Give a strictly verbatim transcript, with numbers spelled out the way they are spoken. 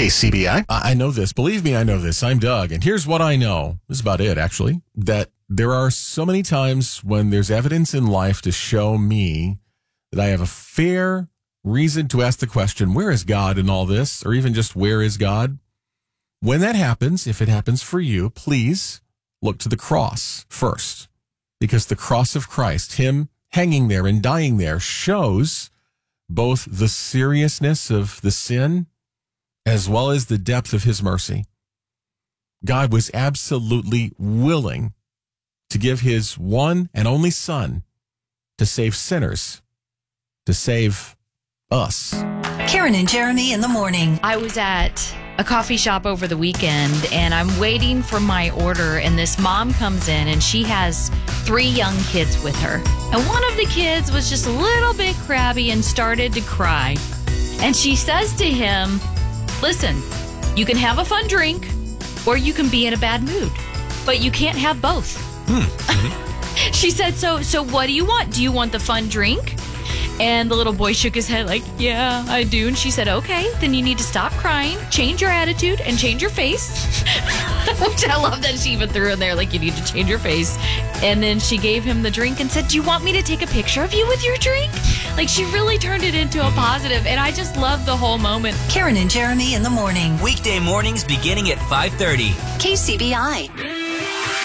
K C B I. I know this. Believe me, I know this. I'm Doug. And here's what I know. This is about it, actually. That there are so many times when there's evidence in life to show me that I have a fair reason to ask the question, where is God in all this? Or even just, where is God? When that happens, if it happens for you, please look to the cross first. Because the cross of Christ, him hanging there and dying there, shows both the seriousness of the sin as well as the depth of his mercy. God was absolutely willing to give his one and only son to save sinners, to save us. Karen and Jeremy in the morning. I was at a coffee shop over the weekend and I'm waiting for my order, and this mom comes in and she has three young kids with her. And one of the kids was just a little bit crabby and started to cry. And she says to him, listen, you can have a fun drink or you can be in a bad mood, but you can't have both. Mm-hmm. She said, so so what do you want? Do you want the fun drink? And the little boy shook his head like, yeah, I do. And she said, okay, then you need to stop crying, change your attitude, and change your face. Which I love that she even threw in there, like, you need to change your face. And then she gave him the drink and said, do you want me to take a picture of you with your drink? Like, she really turned it into a positive, and I just love the whole moment. Karen and Jeremy in the morning. Weekday mornings beginning at five thirty. K C B I.